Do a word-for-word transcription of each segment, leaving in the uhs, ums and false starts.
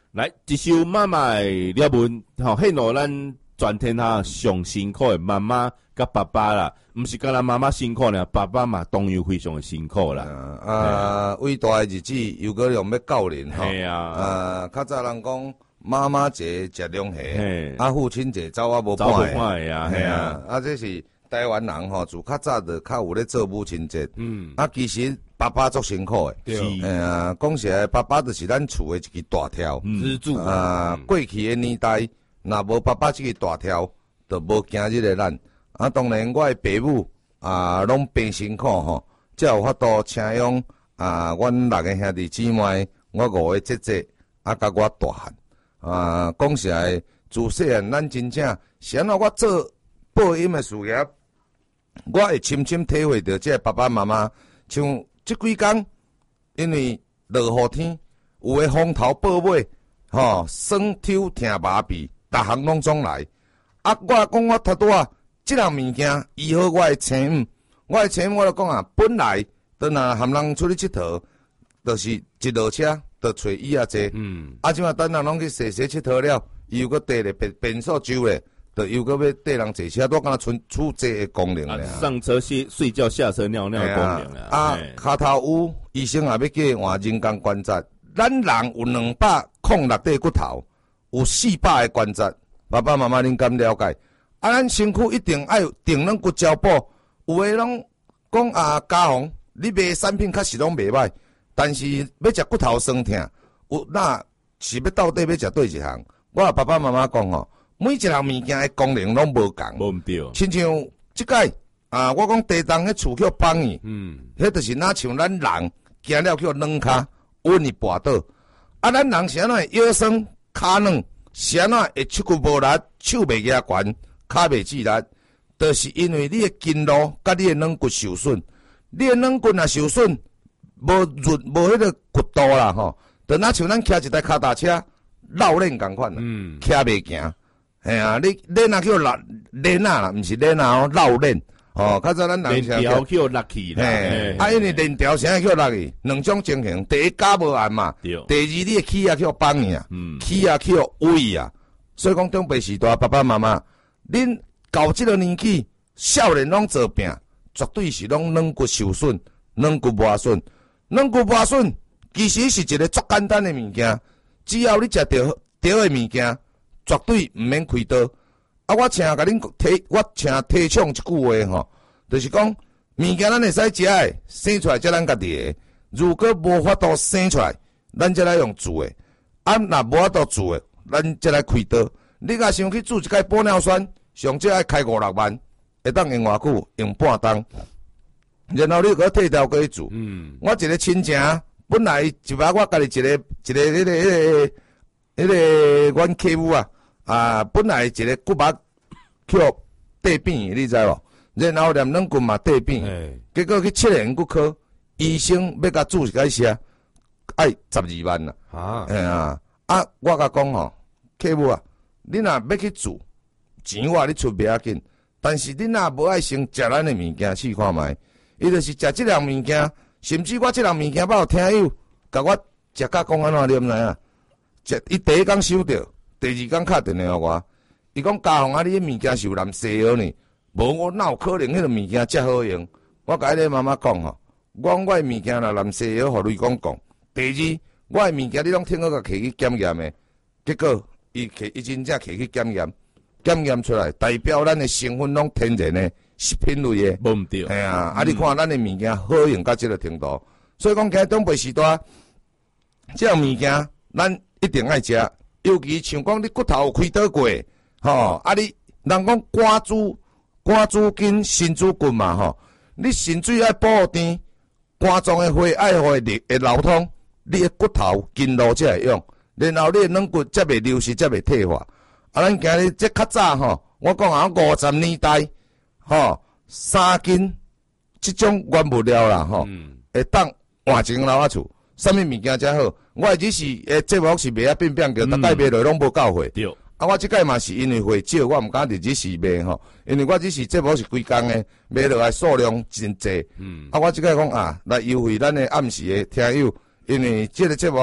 来一首妈妈的热文，吼，献予咱全天下上辛苦的妈妈甲爸爸啦，毋是干咱妈妈辛苦呢，爸爸嘛同样非常的辛苦啦。 啊，啊伟大的日子又搁用要教人吼。 系啊， 啊，较早人讲妈妈节食两下， 嘿， 啊父亲节走啊无走半下。 不快呀，系啊， 啊，这是台湾人吼，自较早就较有咧做母亲节。 嗯， 啊，其实爸爸足辛苦诶。 是， 哎呀，讲实在，爸爸就是咱厝诶一支大条。 支柱啊，过去诶年代，若无爸爸即个大条，就无今日诶咱。啊，当然我诶爸母啊，拢变辛苦吼，才有法度请养啊，阮六个兄弟姊妹，我五个姐姐，啊，甲我大汉。啊，讲实在，自细汉咱真正是安怎我做播音诶事业，我会深深体会到这爸爸妈妈，像即几工，因为落雨天，有诶风头暴尾，吼，霜抽疼麻痹，逐项拢总来。啊，我讲我拄拄啊，即项物件，医好我诶亲，我诶亲我就讲啊，本来都若含人出去佚佗，就是一落车，就找伊啊坐。嗯。啊，即马等人拢去洗洗佚佗了，伊又搁缀咧变变数周咧。就又搁要缀人坐车，都敢若剩厝坐的功能咧、 啊。上车睡睡觉，下车尿尿的功能啊。 啊，骹头有医生也要叫换人工关节。咱人有两百零六块骨头，有四百个关节。爸爸妈妈恁敢了解？啊，咱身躯一定爱定能骨胶补。有诶拢讲啊，家红你卖产品确实拢袂歹，但是要食骨头酸痛，有那是要到底要食对一项？我爸爸妈妈讲吼。每一项物件的功能拢无共， 无毋对。 亲像即摆啊，我讲地动迄厝叫放伊， 嗯， 迄就是若像咱人行了叫软骹，稳伊跋倒。啊，咱人是安怎会腰酸骹软，是安怎会手骨无力，手袂举悬，骹袂自力，就是因为你的筋络甲你的软骨受损。你的软骨若受损，无润无迄个骨度啦吼，就若像咱骑一台脚踏车绕链共款啦，嗯，骑袂行。嘿啊，你链啊叫拉链啊啦，毋是链啊哦，绕链哦。较早咱人链条叫拉起啦， 嘿，啊，因为链条啥叫拉去？两种情形，第一脚无按嘛，第二你的起啊叫放去啊，起啊叫位啊。所以讲长辈时代，爸爸妈妈，恁到即个年纪，少年拢做病，绝对是拢软骨受损，软骨磨损，软骨磨损，其实是一个足简单的物件，只要你食着对的物件。绝对毋免开刀。啊，我请甲恁提，我请提倡一句话吼，就是讲物件咱会使食诶，生出来才咱家己诶。如果无法度生出来，咱才来用煮诶。啊，若无法度煮诶，咱才来开刀。你若想去煮一盖玻尿酸，上少爱开五六万，会当用偌久？用半冬。然后你搁退掉搁去煮。嗯。我一个亲戚，本来就把我家己一个一个迄个迄个。迄个阮客户啊，啊，本来一个骨肉叫地扁，你知无？然后连软骨嘛地扁，结果去七年骨科，医生要甲注一个写，爱十二万啦。啊，哎呀，啊，我甲讲吼，客户啊，你若要去做，钱我你出袂要紧，但是你若无爱先食咱的物件试看觅，伊就是食即样物件，甚至我即样物件，我有听友甲我食甲讲安怎，你毋知影？伊第一工收着，第二工敲电话互我，伊讲家宏啊，你迄物件是有含西药呢，无我哪有可能迄个物件遮好用？我甲迄个妈妈讲吼，我讲我诶物件若含西药，互你讲讲。第二，我诶物件你拢听我甲摕去检验诶，结果伊摕伊真正摕去检验，检验出来代表咱诶成分拢天然诶食品类诶， 无毋对。 哎呀，啊你看咱诶物件好用到即个程度，所以讲今日长辈时代，即样物件咱。一定爱食，尤其像讲你骨头有开刀过，吼，啊你人讲肝主肝主筋，心主骨嘛，吼，你肾水爱保甜，肝脏的血爱互会会流通，你的骨头筋络才会用，然后你的软骨才袂流失，才袂退化。啊，咱今日这较早吼，我讲啊五十年代，吼三斤即种原物料啦，吼，会当换前老啊厝。啥物物件才好？我只是诶，节目是卖啊变变叫，大概卖落拢无够货。对。啊，我即届嘛是因为货少，我毋敢日日是卖吼，因为我只是节目是规工诶，卖落来数量真济。嗯。啊，我即届讲啊，来优惠咱诶暗时诶听友，因为即个节目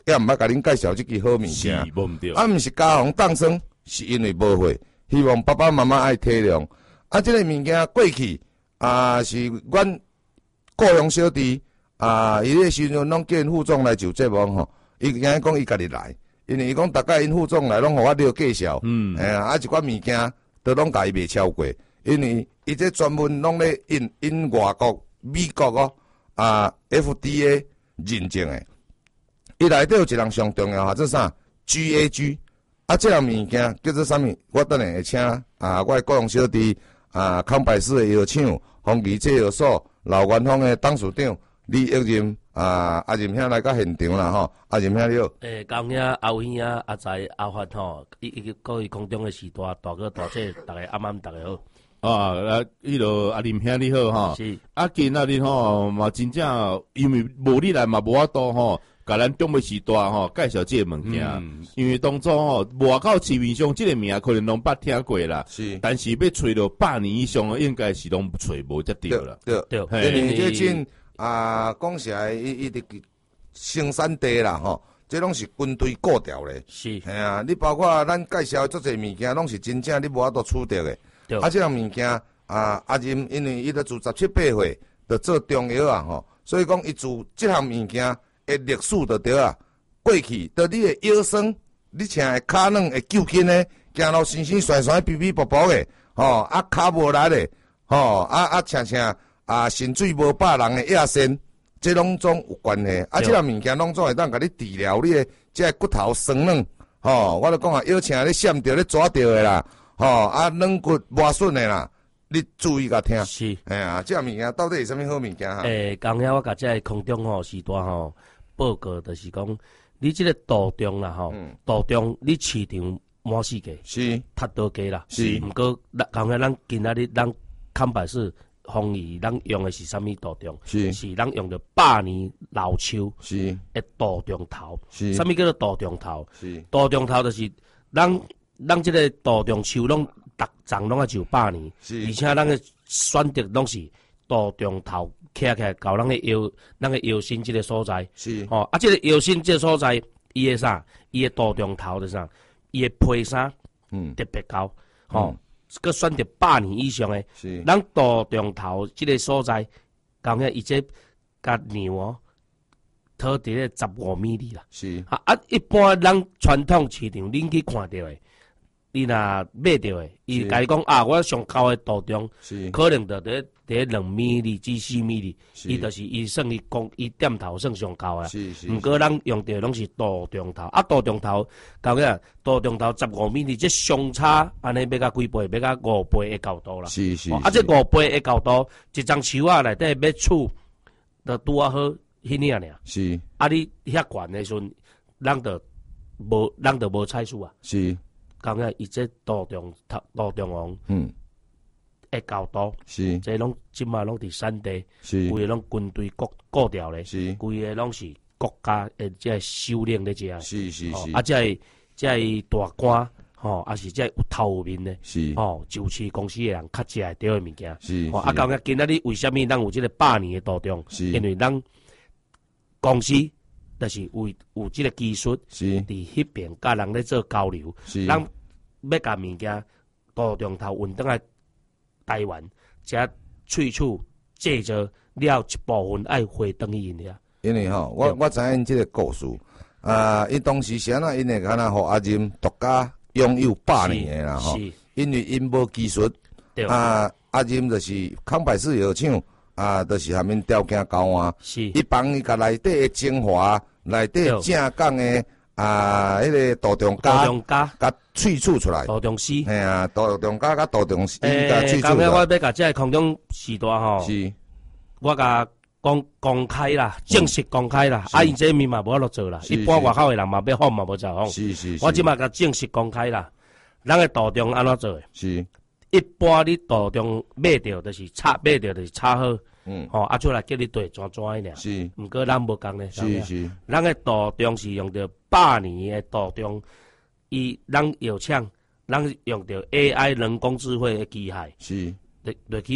也毋捌甲恁介绍即支好物件， 无毋对， 啊，毋是家防当生，是因为无会，希望爸爸妈妈爱体谅。啊，即、這個物件過去啊，是阮雇佣小弟啊，伊迄時陣攏叫因副總來就節目吼，伊今日講伊家己來，因為伊講大概因副總來攏互我了介紹，嗯，哎呀，啊一寡物件都攏家己袂超過，因為伊這專門攏咧因因外國美國哦啊 F D A 認證誒，伊內底有一項上重要哈，做啥 G A G， 啊，這項物件叫做啥物？我等下會請啊，我雇佣小弟。啊，康百氏的藥廠、風儀製藥所、老元芳的董事長李益任啊，阿任兄來到現場啦吼，阿任兄你好。 誒，高兄、阿偉兄、阿財、阿發吼，伊伊各位空中的時代大哥大姐，大家暗暗大家好。 啊，啊，迄落阿任兄你好吼。是。啊，今仔日吼嘛真正，因為無你來嘛無法度吼。甲咱中美時代吼介紹即個物件，嗯、因為當初吼外口市面上即個名可能攏捌聽過啦，是，但是要找到百年以上，應該是攏找無則對啦。 對對，因為即陣啊，講實在，伊伊啲生產地啦吼，即攏是軍隊顧掉咧。是，係啊，你包括咱介紹足儕物件，攏是真正你無法度取得嘅。對，啊，即項物件啊，阿任因為伊都自十七八歲就做中藥啊吼，所以講伊自即項物件。誒，歷史就對啊，過去到你誒腰酸，你穿誒骹軟會揪筋誒，行路生生甩甩、皮皮薄薄誒，吼啊骹無力誒，吼啊啊穿穿啊腎水無飽人誒野線，即攏總有關係。啊，即個物件攏總會當甲你治療你誒即個骨頭酸軟，吼，我著講啊，腰穿咧閃着咧抓着誒啦，吼啊軟骨磨損誒啦。你注意甲聽，是，哎呀，即個物件到底是啥物好物件哈？ 誒，剛才我甲即個空中吼時代吼報告，就是講你即個道中啦吼，道中你市場滿世界，是，太多家啦，是，毋過，剛才咱今仔日咱康百氏風儀，咱用的是啥物道中？是，是咱用的百年老樹，是，誒道中頭，是，啥物叫做道中頭？是，道中頭就是咱咱即個道中樹攏。逐層攏啊就百年，而且咱嘅選擇攏是道中頭徛起來到咱嘅腰，咱嘅腰身即個所在，是吼啊，即個腰身即個所在，伊嘅啥？伊嘅道中頭係啥？伊嘅配衫，嗯，特別高，吼，佮選擇百年以上嘅，是，咱道中頭即個所在，講起伊即甲牛哦，拖佇咧十五米里啦，是，啊啊，一般咱傳統市場恁去看到嘅。你若買着誒，伊甲伊講啊，我上高誒道中，可能就伫伫兩米里至四米里，伊就是伊算伊講伊點頭算上高啊。毋過咱用着攏是道中頭，啊道中頭，講個道中頭十五米里，即相差安尼要甲幾倍，要甲五倍誒高度啦。是是，啊即五倍誒高度，一張樹仔內底要厝，就拄啊好迄爾爾。是，啊你遐懸誒時陣，咱就無咱就無採數啊。是。講個伊即道中頭道中王，嗯，誒高度，是，即攏即馬攏佇山地，是，規個攏軍隊顧顧掉咧，是，規個攏是國家誒即係首領咧，即係，是是是，啊即係即係大官，吼，啊是即係有頭有面咧，是，吼，就市公司誒人較食會着誒物件，是，啊講個今仔日為蝦米咱有即個百年誒道中，是，因為咱公司。就是有有即個技術，佇迄邊甲人咧做交流，咱要甲物件道中頭運轉來台灣，則萃取製造了一部分愛回轉去因遐。 因為吼，我我知影即個故事，啊，伊當時是安怎因會敢若互阿任獨家擁有百年誒啦吼，因為因無技術，啊，阿任就是康百氏藥廠。啊，就是下面條件高啊，是，伊幫伊甲內底誒精華，內底正港誒啊，迄個道中家，道中家，甲萃取出來，道中絲，係啊，道中家甲道中絲，伊甲萃取出來。誒，剛才我要甲即個空中時代吼，是，我甲公公開啦，正式公開啦，啊，因這面嘛無法度做啦，一般外口誒人嘛要放嘛無就放，是是，我即馬甲正式公開啦，咱誒道中安怎做誒？是。一般你道中買着就是插，買着就是插好，嗯，吼、哦，啊出來叫你對轉轉誒爾，是，毋過咱無共咧，是是，咱誒道中是用着百年誒道中，伊咱藥廠，咱用着 A I 人工智慧誒機械，是，落落去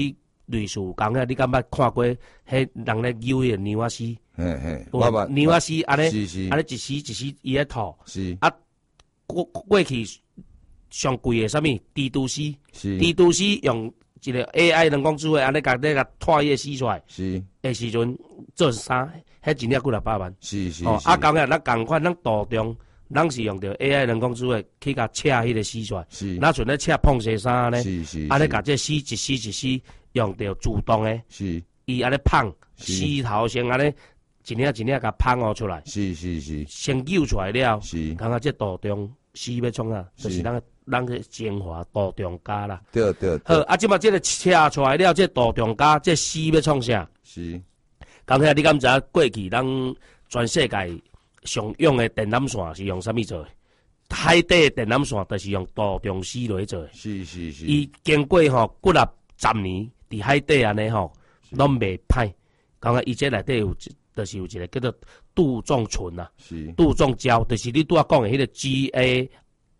类似讲个，你敢捌看过？迄人咧揪迄个牛仔丝， 嘿嘿，我捌牛仔丝安尼， 是是， 安尼一时一时伊咧吐， 是啊过过去上贵诶，啥物？蜘蛛丝， 是蜘蛛丝用一个 A I 人工智慧安尼甲你甲拖伊吸出来， 是诶时阵做啥？迄一领几六百万， 是是， 哦，啊，讲个咱共款，咱道中。咱是用着 A I 人工智慧去甲切迄个丝出来， 是， 咱像咧切碰色衫咧， 是是， 安尼甲这丝一丝一丝用着自动诶， 是， 伊安尼碰丝头先安尼一领一领甲碰互出来， 是是是， 先揪出来了， 是， 感觉这道中丝要创啊，就是咱咱个精华道中家啦， 对对， 好，啊，即马这个切出来了，这道中家这丝要创啥？ 是， 刚才你敢知过去咱全世界？常用的电缆线是用啥物做的？海底的电缆线就是用道中丝来做的。 是是是。 伊经过吼几若十年，伫海底安尼吼，拢袂歹。讲啊，伊这内底有，就是有一个叫做杜仲醇呐，杜仲胶，就是你拄仔讲的迄个 G A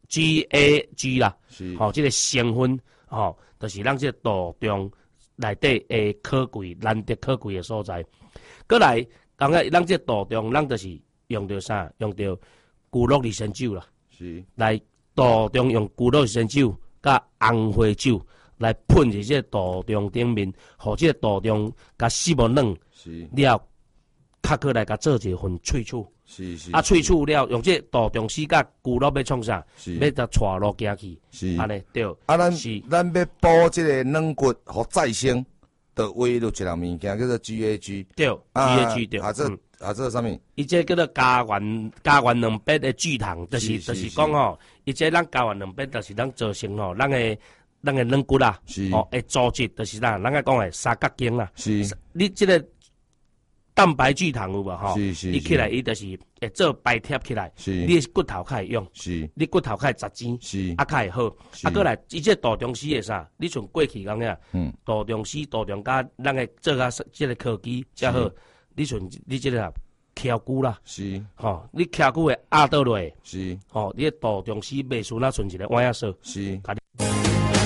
G A G 啦。是。吼、哦，这个成分，吼、哦，就是咱这道中内底诶可贵、难得可贵的所在。过来，讲啊，咱这道中，咱就是。用着啥？用着古洛利神酒啦，是来道中用古洛利神酒甲红花酒来喷伫这道中顶面，互这道中甲四无软，是了，卡过来甲做一份萃取，是是啊萃取了，用这道中丝甲古洛要创啥？是要甲带落行去，是安尼对。 啊，咱是咱要补这个软骨互再生，就为了一样物件叫做 G A G， 对 ，G A G 对。 啊这。啊，这是啥物？ 伊这叫做加原加原两百的聚糖，就是就是讲吼，伊这咱加原两百，就是咱造成吼，咱的咱的软骨啦，哦，诶组织就是咱咱个讲的三角形啦。是，你这个蛋白聚糖有无吼？是是，伊起来伊就是会做白贴起来，是，你骨头较会用，是，你骨头较会扎尖，是，啊较会好，啊过来，伊这道中丝的啥？你像过去讲个，嗯，道中丝、道中加咱个做啊，这个科技才好。你像你这个翘骨啦，是，吼、哦，你翘骨会压倒落，是，吼、哦，你道中丝袂输那剩一个碗仔数，是。